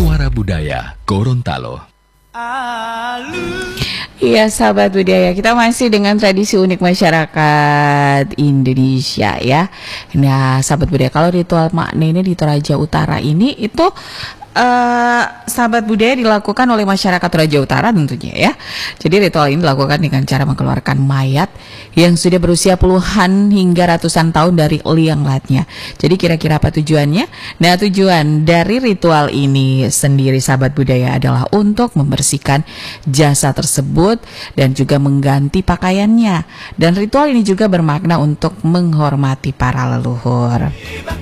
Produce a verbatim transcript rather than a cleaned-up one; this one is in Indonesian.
Suara Budaya Gorontalo. Iya sahabat budaya, kita masih dengan tradisi unik masyarakat Indonesia ya. Nah sahabat budaya, kalau ritual makna ini di Toraja Utara ini itu uh, sahabat budaya dilakukan oleh masyarakat Toraja Utara tentunya ya. Jadi ritual ini dilakukan dengan cara mengeluarkan mayat yang sudah berusia puluhan hingga ratusan tahun dari liang lahatnya. Jadi kira-kira apa tujuannya? Nah tujuan dari ritual ini sendiri sahabat budaya adalah untuk membersihkan jasad tersebut dan juga mengganti pakaiannya. Dan ritual ini juga bermakna untuk menghormati para leluhur.